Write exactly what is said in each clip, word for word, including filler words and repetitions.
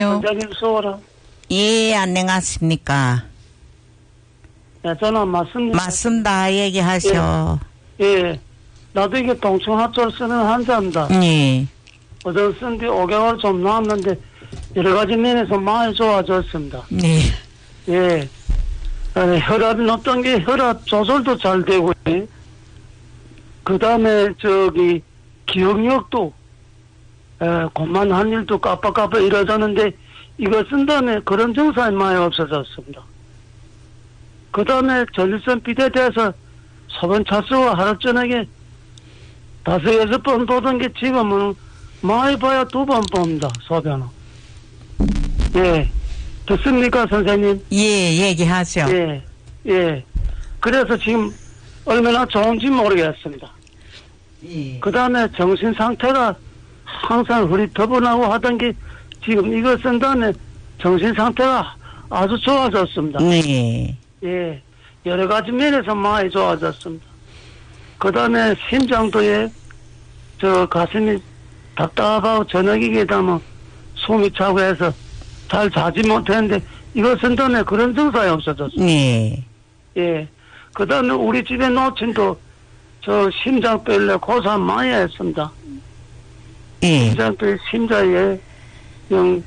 원장님 수고라. 예, 안녕하십니까. 네, 저는 맞습니다. 맞습니다. 얘기하셔. 예. 예. 나도 이게 동충하초를 쓰는 환자입니다. 예. 어제 쓴 지 오 개월 좀 남았는데 여러 가지 면에서 많이 좋아졌습니다. 예. 예. 아니, 혈압이 높던 게 혈압 조절도 잘 되고, 그 다음에 저기 기억력도 에, 고만한 일도 깜빡깜빡 이러자는데 이거 쓴 다음에 그런 증상이 많이 없어졌습니다. 그 다음에 전립선 비대돼서 소변 차수가 하루 저녁에 다섯 여섯 번 보던 게 지금은 많이 봐야 두 번 봅니다. 소변은. 예. 듣습니까 선생님? 예, 얘기하셔. 예. 예. 그래서 지금 얼마나 좋은지 모르겠습니다. 예. 그 다음에 정신 상태가 항상 흐릿터분하고 하던 게 지금 이거 쓴 다음에 정신 상태가 아주 좋아졌습니다. 네. 예. 여러 가지 면에서 많이 좋아졌습니다. 그 다음에 심장도 예, 저 가슴이 답답하고 저녁이게 되면 숨이 차고 해서 잘 자지 못했는데 이거 쓴 다음에 그런 증상이 없어졌습니다. 네. 예. 그 다음에 우리 집에 놓친도 저 심장 빼려 고생 많이 했습니다. 예. 심장 빼 심장에 영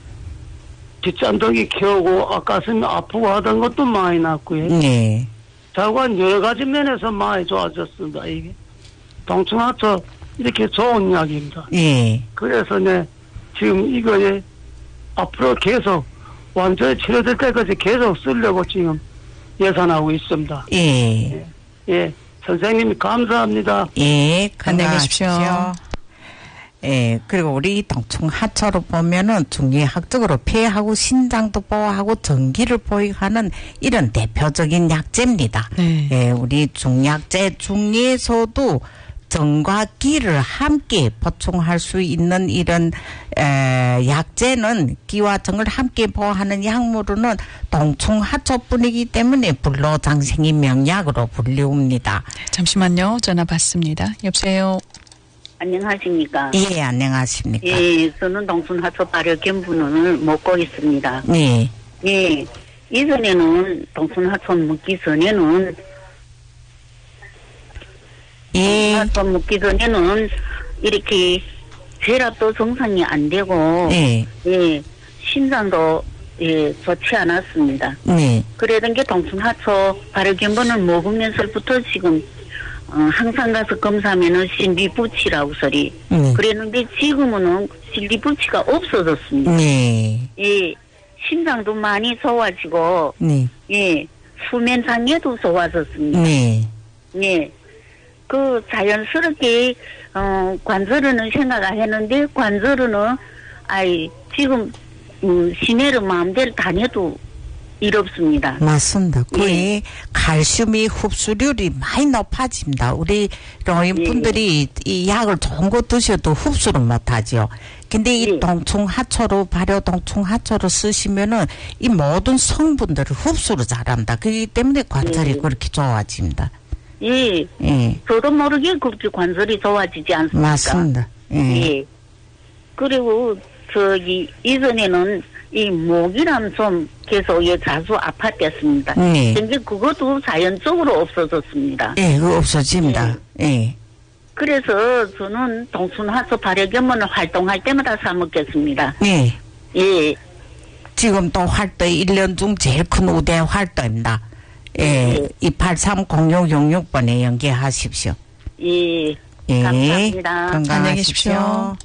뒷잔덕이 키우고 가슴이 아프고 하던 것도 많이 났고요. 네. 자관 여러 가지 면에서 많이 좋아졌습니다. 이게 동충하초 이렇게 좋은 이야기입니다. 예. 그래서 네 지금 이거에 앞으로 계속 완전히 치료될 때까지 계속 쓰려고 지금 예산하고 있습니다. 예. 예, 예. 선생님 감사합니다. 예, 안녕히 계십시오. 건강하십시오. 예, 그리고 우리 동충하초로 보면은 중의학적으로 폐하고 신장도 보호하고 전기를 보호하는 이런 대표적인 약재입니다. 네. 예, 우리 중약재 중에서도 정과 기를 함께 보충할 수 있는 이런 에, 약재는 기와 정을 함께 보호하는 약물로는 동충하초뿐이기 때문에 불로장생이 명약으로 불리웁니다. 잠시만요. 전화 받습니다. 여보세요. 안녕하십니까? 예, 안녕하십니까? 예, 저는 동순하초 발효 견분을 먹고 있습니다. 네. 예, 이전에는 동순하초 먹기 전에는 예. 동순하초 먹기 전에는 이렇게 혈압도 정상이 안 되고 네. 예, 심장도 예, 좋지 않았습니다. 네. 그러던 게 동순하초 발효 견분을 먹으면서부터 지금 어, 항상 가서 검사하면은 신비부치라고 소리. 네. 그랬는데 지금은 신비부치가 없어졌습니다. 네. 예, 심장도 많이 좋아지고, 네. 예, 수면 장애도 좋아졌습니다. 네. 예, 그 자연스럽게 어, 관절은 생각을 했는데 관절은 아이 지금 음, 시내를 마음대로 다녀도 일 없습니다. 맞습니다. 거의 예. 칼슘이 흡수율이 많이 높아집니다. 우리 노인분들이 예. 이 약을 좋은 거 드셔도 흡수를 못하죠. 근데 이 예. 동충하초로 발효 동충하초로 쓰시면은 이 모든 성분들을 흡수를 잘합니다. 그렇기 때문에 관절이 예. 그렇게 좋아집니다. 예, 예. 저도 모르게 그렇게 관절이 좋아지지 않습니까? 맞습니다. 예. 예. 그리고 저기 이전에는 이 목이랑 좀 계속 예, 자주 아팠댔습니다. 네. 근데 그것도 자연적으로 없어졌습니다. 예, 그거 없어집니다. 예. 그래서 저는 동순하초 발효견문을 활동할 때마다 사 먹겠습니다. 예. 예. 지금 또 활동 일 년 중 제일 큰 우대 활동입니다. 예. 예. 이팔삼 공육육육 번에 연계하십시오. 예. 예. 감사합니다. 안녕히 계십시오.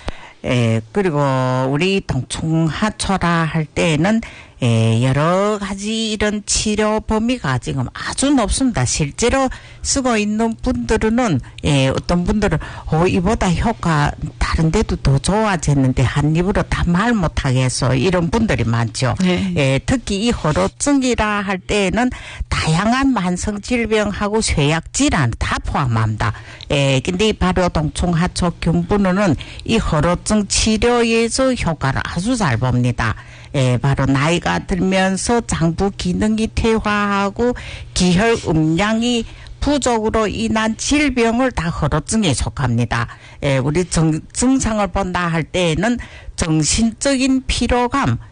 예, 그리고 우리 동충하초라 할 때는 예, 여러 가지 이런 치료 범위가 지금 아주 높습니다. 실제로 쓰고 있는 분들은 예, 어떤 분들은 어, 이보다 효과 다른 데도 더 좋아졌는데 한 입으로 다 말 못하게 해서 이런 분들이 많죠. 네. 예, 특히 이 허로증이라 할 때에는 다양한 만성 질병하고 쇠약 질환 다 포함합니다. 예, 근데 이 발효 동충하초 균분은 이 허로증 치료에서 효과를 아주 잘 봅니다. 예, 바로 나이가 들면서 장부 기능이 퇴화하고 기혈 음량이 부족으로 인한 질병을 다 허로증에 속합니다. 예, 우리 정, 증상을 본다 할 때에는 정신적인 피로감,